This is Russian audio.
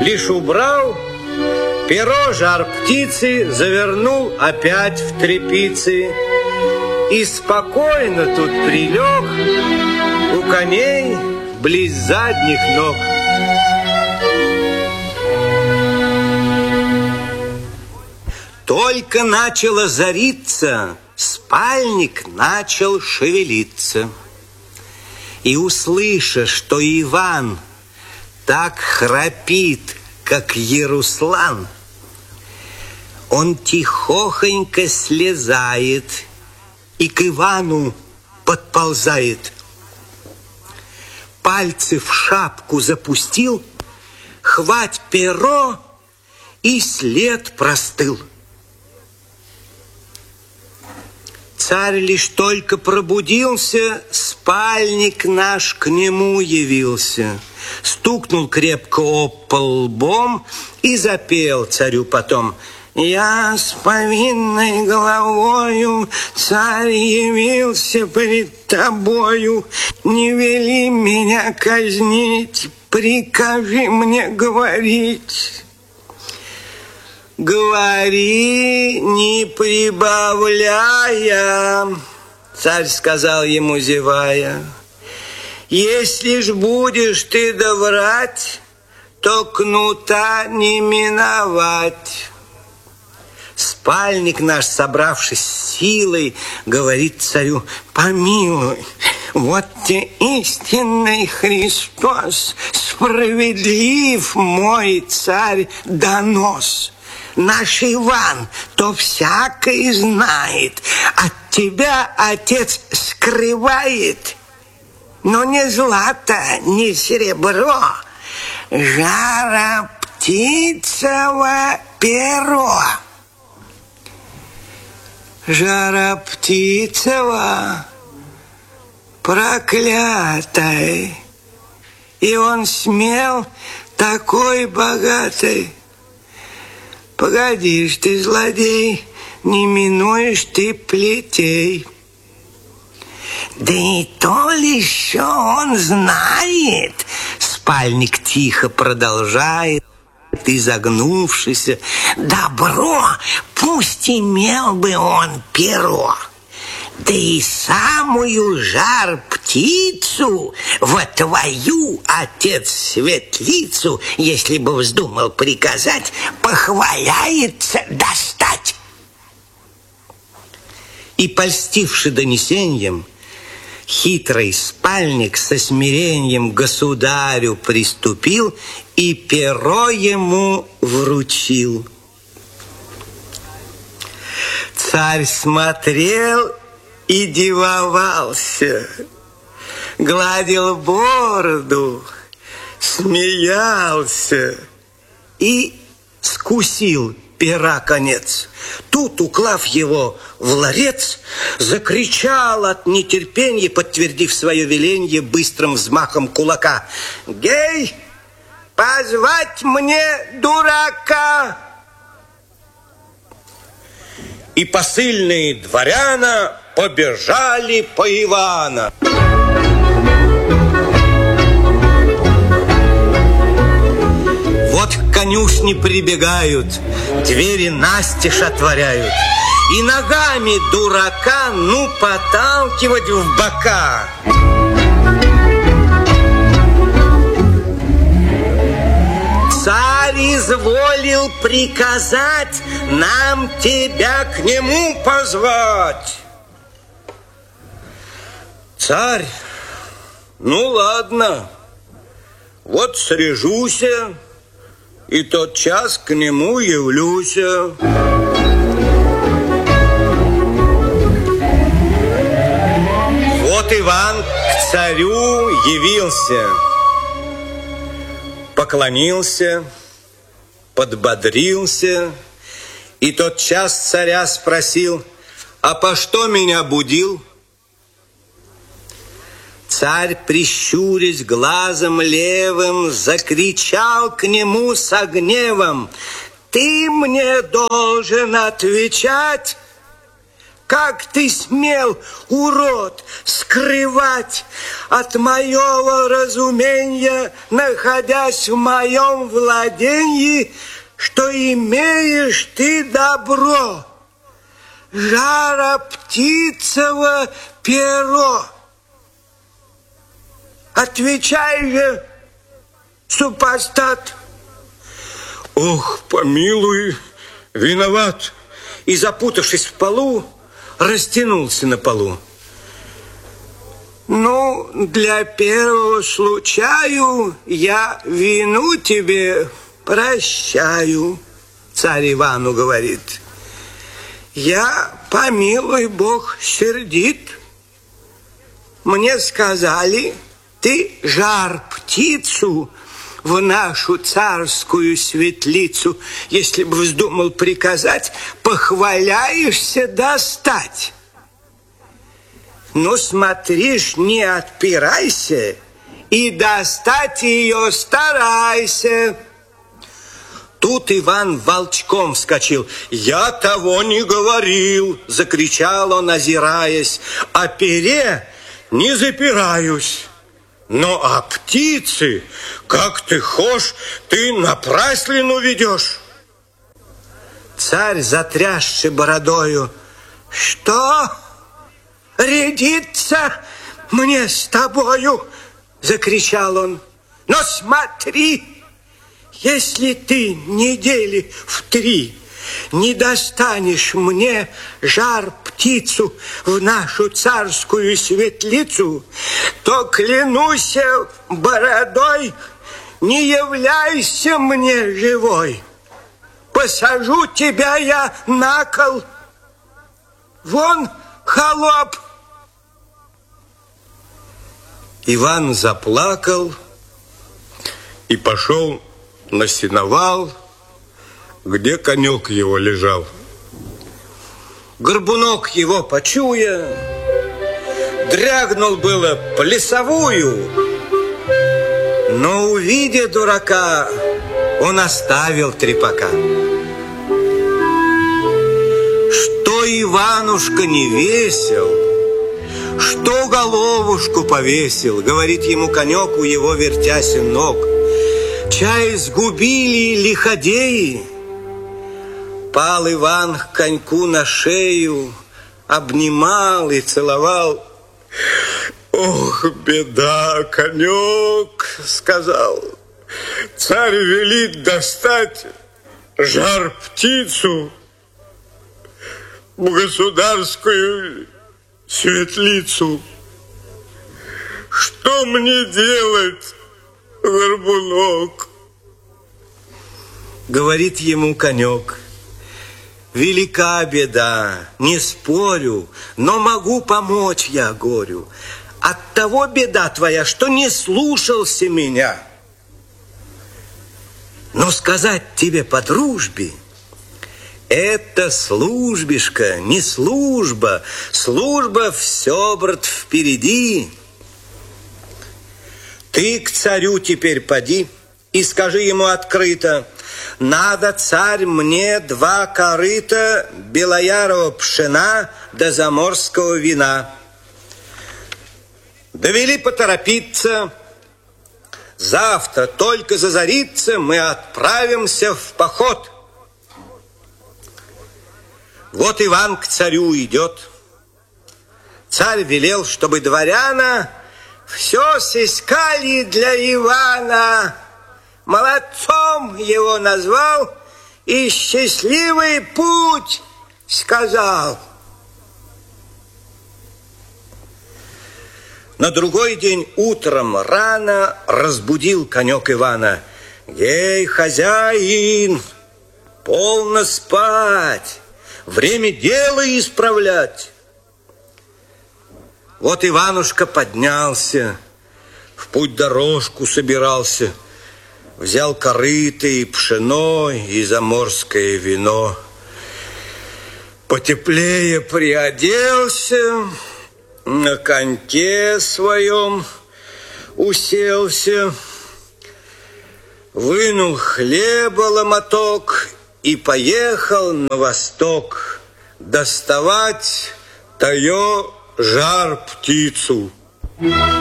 лишь убрал перо жар-птицы, завернул опять в тряпицы и спокойно тут прилег у коней близ задних ног. Только начало зариться, спальник начал шевелиться. И, услыша, что Иван так храпит, как Еруслан, он тихохонько слезает и к Ивану подползает. Пальцы в шапку запустил, хвать перо, и след простыл. Царь лишь только пробудился, спальник наш к нему явился. Стукнул крепко об пол лбом и запел царю потом: «Я с повинной головою, царь, явился пред тобою. Не вели меня казнить, прикажи мне говорить». «Говори, не прибавляя», — царь сказал ему, зевая. «Если ж будешь ты доврать, то кнута не миновать». Спальник наш, собравшись с силой, говорит царю: «Помилуй, вот те истинный Христос, справедлив мой царь донос. Наш Иван то всякий знает, от тебя отец скрывает, но не злато, не серебро, жар-птицево перо». Жар-птицево проклятой, и он смел такой богатый. Погодишь ты, злодей, не минуешь ты плетей. Да и то ли еще он знает, спальник тихо продолжает, изогнувшийся: добро, пусть имел бы он перо, да и самую жар-птицу во твою, отец, светлицу, если бы вздумал приказать, похваляется достать. И, польстивши донесеньем, хитрый спальник со смирением к государю приступил и перо ему вручил. Царь смотрел и дивовался, гладил бороду, смеялся и скусил пера конец. Тут, уклав его в ларец, закричал от нетерпения, подтвердив свое веленье быстрым взмахом кулака: «Гей, позвать мне дурака!» И посыльные дворяна побежали по Ивана. Вот к конюшне прибегают, двери настежь отворяют, и ногами дурака, ну, поталкивать в бока. Царь изволил приказать нам тебя к нему позвать. Царь: ну ладно, вот срежуся и тотчас к нему явлюся. Вот Иван к царю явился, поклонился, подбодрился и тотчас царя спросил: а по что меня будил? Царь, прищурясь глазом левым, закричал к нему со гневом: ты мне должен отвечать, как ты смел, урод, скрывать от моего разумения, находясь в моем владении, что имеешь ты добро, жароптицево перо? Отвечай же, супостат. Ох, помилуй, виноват. И, запутавшись в полу, растянулся на полу. Ну, для первого случаю я вину тебе прощаю, царь Ивану говорит. Я, помилуй Бог, сердит. Мне сказали, ты жар-птицу в нашу царскую светлицу, если бы вздумал приказать, похваляешься достать. Ну, смотришь, не отпирайся, и достать ее старайся. Тут Иван волчком вскочил. «Я того не говорил!» — закричал он, озираясь. «О пере не запираюсь. Но о птице, как ты хошь, ты напраслину ведешь». Царь, затрясший бородою: «Что? Рядиться мне с тобою?» — закричал он. «Но смотри, если ты недели в 3 не достанешь мне жар-птицу в нашу царскую светлицу, то, клянусь бородой, не являйся мне живой. Посажу тебя я на кол. Вон, холоп!» Иван заплакал и пошел на сеновал, где конек его лежал. Горбунок его, почуя, дрягнул было плясовую, но, увидя дурака, он оставил трепака. Что Иванушка не весел, что головушку повесил, говорит ему конек, у его вертяся ног. Чай сгубили лиходеи. Пал Иван к коньку на шею, обнимал и целовал. «Ох, беда, конек!» — сказал. «Царь велит достать жар-птицу в государскую светлицу. Что мне делать, горбунок?» Говорит ему конек: «Велика беда, не спорю, но могу помочь я горю. Оттого беда твоя, что не слушался меня. Но сказать тебе по дружбе, это службишка, не служба. Служба все, брат, впереди. Ты к царю теперь поди и скажи ему открыто: надо, царь, мне 2 корыта белоярого пшена да заморского вина. Довели поторопиться. Завтра только зазарится, мы отправимся в поход». Вот Иван к царю идет. Царь велел, чтобы дворяна все сыскали для Ивана. Молодцом его назвал и счастливый путь сказал. На другой день утром рано разбудил конек Ивана. «Ей, хозяин, полно спать, время дело исправлять». Вот Иванушка поднялся, в путь дорожку собирался, взял корыто и пшено, и заморское вино. Потеплее приоделся, на коньке своем уселся, вынул хлеба ломоток и поехал на восток доставать Тае жар птицу.